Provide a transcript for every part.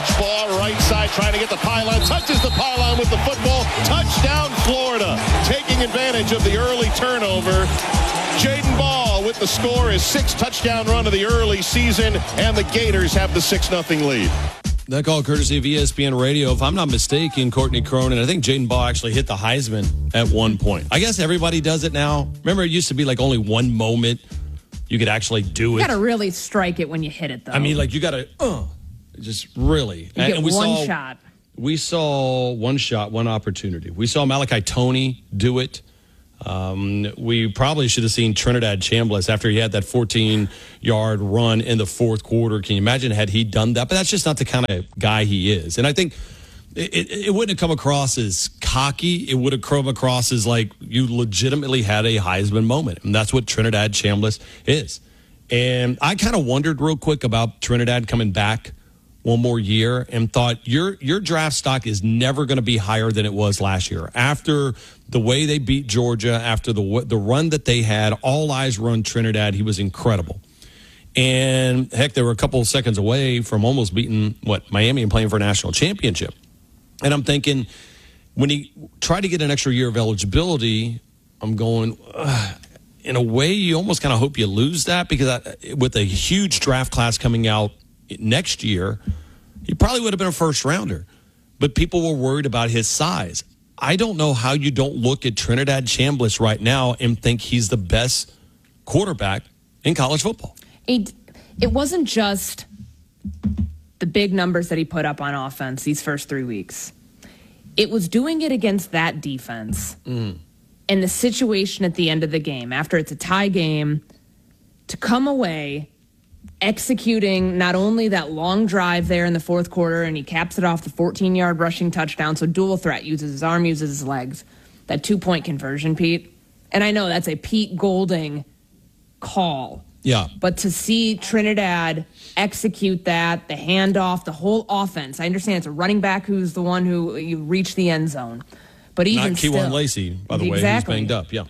Launch ball right side, trying to get the pylon. Touches the pylon with the football. Touchdown, Florida. Taking advantage of the early turnover. Jaden Ball with the score, his 6th touchdown run of the early season, and the Gators have the 6-0 lead. That call courtesy of ESPN Radio. If I'm not mistaken, Courtney Cronin, I think Jaden Ball actually hit the Heisman at one point. I guess everybody does it now. Remember, it used to be like only one moment you could actually do it. You got to really strike it when you hit it, though. I mean, like, you got to, just really. You get one shot. We saw one shot, one opportunity. We saw Malachi Toney do it. We probably should have seen Trinidad Chambliss after he had that 14-yard run in the fourth quarter. Can you imagine had he done that? But that's just not the kind of guy he is. And I think it wouldn't have come across as cocky. It would have come across as like you legitimately had a Heisman moment. And that's what Trinidad Chambliss is. And I kind of wondered real quick about Trinidad coming back one more year and thought your draft stock is never going to be higher than it was last year. After the way they beat Georgia, after the run that they had, all eyes were on Trinidad. He was incredible. And, heck, they were a couple of seconds away from almost beating, Miami and playing for a national championship. And I'm thinking, when he tried to get an extra year of eligibility, I'm going, in a way, you almost kind of hope you lose that because with a huge draft class coming out next year, he probably would have been a first-rounder. But people were worried about his size. I don't know how you don't look at Trinidad Chambliss right now and think he's the best quarterback in college football. It wasn't just the big numbers that he put up on offense these first 3 weeks. It was doing it against that defense. And the situation at the end of the game, after it's a tie game, to come away executing not only that long drive there in the fourth quarter, and he caps it off the 14-yard rushing touchdown, so dual threat, uses his arm, uses his legs. That 2-point conversion, Pete. And I know that's a Pete Golding call. Yeah. But to see Trinidad execute that, the handoff, the whole offense, I understand it's a running back who's the one who you reach the end zone. But even not still. Keywan Lacey, by the way, who's banged up, yeah.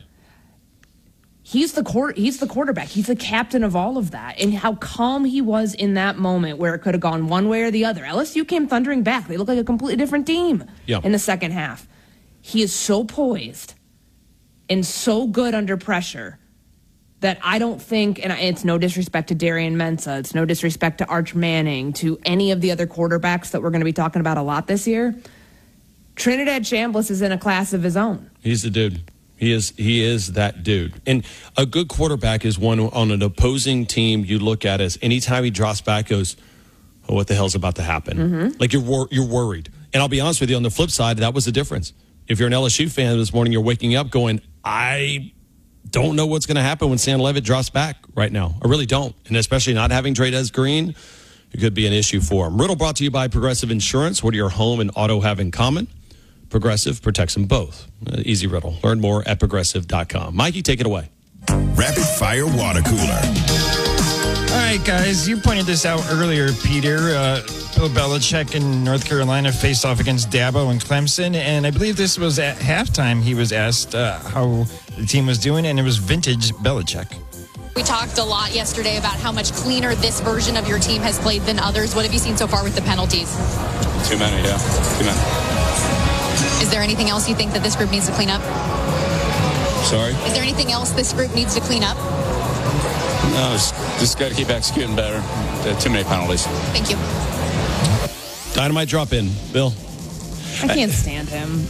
He's the quarterback. He's the captain of all of that. And how calm he was in that moment where it could have gone one way or the other. LSU came thundering back. They look like a completely different team in the second half. He is so poised and so good under pressure that I don't think, and it's no disrespect to Darian Mensah, it's no disrespect to Arch Manning, to any of the other quarterbacks that we're going to be talking about a lot this year, Trinidad Chambliss is in a class of his own. He's the dude. He is that dude. And a good quarterback is one on an opposing team you look at as anytime he drops back goes, oh, what the hell's about to happen? Mm-hmm. Like you're worried. And I'll be honest with you, on the flip side, that was the difference. If you're an LSU fan this morning, you're waking up going, I don't know what's going to happen when Sam Levitt drops back right now. I really don't. And especially not having Trey'Dez Green, it could be an issue for him. Riddle brought to you by Progressive Insurance. What do your home and auto have in common? Progressive protects them both. Easy riddle. Learn more at progressive.com. Mikey, take it away. Rapid Fire Water Cooler. All right, guys, you pointed this out earlier, Peter. Bill Belichick in North Carolina faced off against Dabo and Clemson, and I believe this was at halftime. He was asked how the team was doing, and it was vintage Belichick. We talked a lot yesterday about how much cleaner this version of your team has played than others. What have you seen so far with the penalties? Too many, yeah. Too many. Is there anything else you think that this group needs to clean up? Sorry? Is there anything else this group needs to clean up? No, just got to keep executing better. Too many penalties. Thank you. Dynamite drop in, Bill. I can't stand him.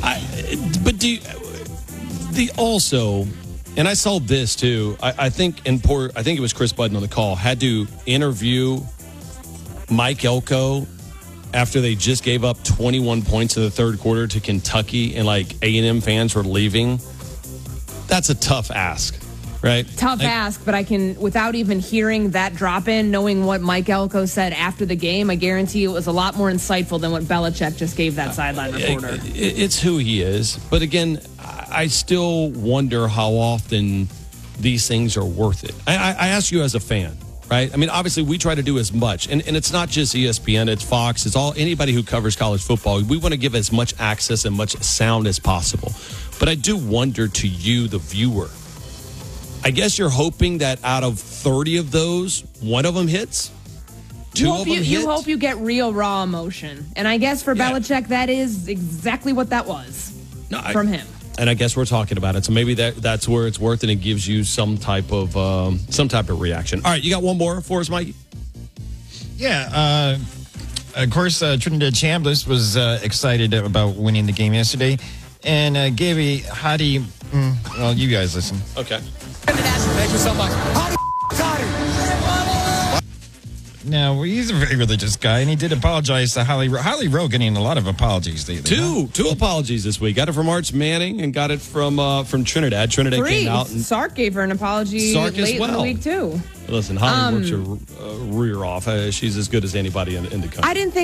Also, and I saw this too. I think it was Chris Budden on the call had to interview Mike Elko after they just gave up 21 points in the third quarter to Kentucky, and like A&M fans were leaving. That's a tough ask, right? Tough ask, but I can, without even hearing that drop in, knowing what Mike Elko said after the game, I guarantee it was a lot more insightful than what Belichick just gave that sideline reporter. It's who he is. But again, I still wonder how often these things are worth it. I ask you as a fan, right? I mean, obviously, we try to do as much. And it's not just ESPN, it's Fox, it's anybody who covers college football. We want to give as much access and much sound as possible. But I do wonder to you, the viewer, I guess you're hoping that out of 30 of those, one of them hits. Two of them you hit. hope you get real raw emotion. And I guess for Belichick, that is exactly what that was from him. And I guess we're talking about it. So maybe that's where it's worth, and it gives you some type of reaction. All right, you got one more for us, Mike? Yeah. Of course, Trinidad Chambliss was excited about winning the game yesterday. And Gaby Hadi, well, you guys listen. Okay. Thank you so much. Now, he's a very religious guy, and he did apologize to Holly Rowe, getting a lot of apologies lately. Two apologies this week. Got it from Arch Manning and got it from Trinidad. Trinidad 3. came out. And Sark gave her an apology Sark late as well. in the week, too. Listen, Holly works her rear off. She's as good as anybody in the country. I didn't think